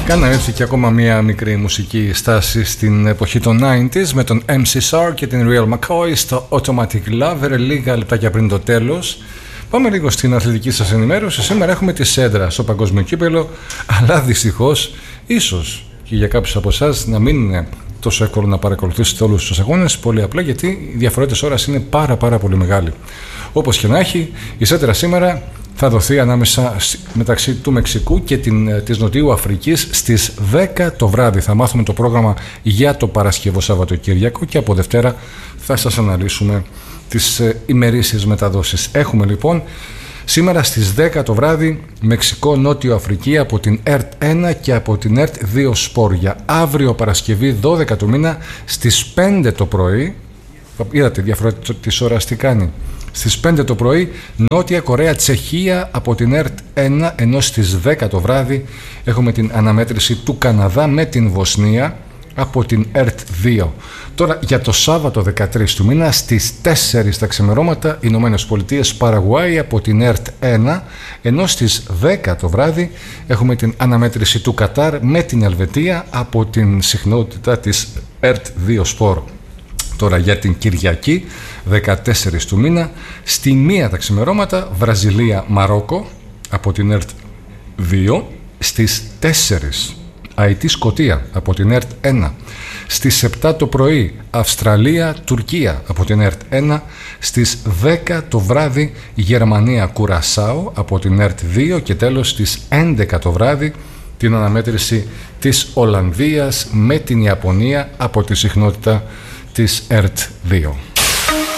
Να έρθει και ακόμα μία μικρή μουσική στάση στην εποχή των 90s με τον MC Sar και την Real McCoy στο Automatic Lover, λίγα λεπτάκια πριν το τέλος. Πάμε λίγο στην αθλητική σας ενημέρωση. Σήμερα έχουμε τη Σέντρα στο Παγκόσμιο Κύπελλο, αλλά δυστυχώς ίσως και για κάποιους από εσάς να μην είναι τόσο εύκολο να παρακολουθήσετε όλους τους αγώνες. Πολύ απλά γιατί οι διαφορές ώρας είναι πάρα πολύ μεγάλοι. Όπως και να έχει, η Σέντρα σήμερα θα δοθεί ανάμεσα μεταξύ του Μεξικού και της Νοτιού Αφρικής στις 10 το βράδυ. Θα μάθουμε το πρόγραμμα για το Παρασκευό Σαββατοκύριακο και από Δευτέρα θα σας αναλύσουμε τις ημερήσιες μεταδόσεις. Έχουμε λοιπόν σήμερα στις 10 το βράδυ Μεξικό Νότιο Αφρική από την ΕΡΤ 1 και από την ΕΡΤ 2 Σπορ. Για αύριο Παρασκευή 12 του μήνα στις 5 το πρωί. Είδατε διαφορά της ώρας τι κάνει. Στις 5 το πρωί Νότια Κορέα Τσεχία από την ΕΡΤ 1, ενώ στις 10 το βράδυ έχουμε την αναμέτρηση του Καναδά με την Βοσνία από την ΕΡΤ 2. Τώρα για το Σάββατο 13 του μήνα στις 4 τα ξημερώματα Ηνωμένες Πολιτείες Παραγουάη από την ΕΡΤ 1, ενώ στις 10 το βράδυ έχουμε την αναμέτρηση του Κατάρ με την Ελβετία από την συχνότητα της ΕΡΤ 2 Σπορ. Τώρα για την Κυριακή 14 του μήνα στη 1 τα ξημερώματα Βραζιλία Μαρόκο από την ΕΡΤ 2, στις 4 Αϊτή Σκωτία από την ΕΡΤ 1, στις 7 το πρωί Αυστραλία Τουρκία από την ΕΡΤ 1, στις 10 το βράδυ Γερμανία Κουρασάο από την ΕΡΤ 2 και τέλος στις 11 το βράδυ την αναμέτρηση της Ολλανδίας με την Ιαπωνία από τη συχνότητα της ΕΡΤ 2.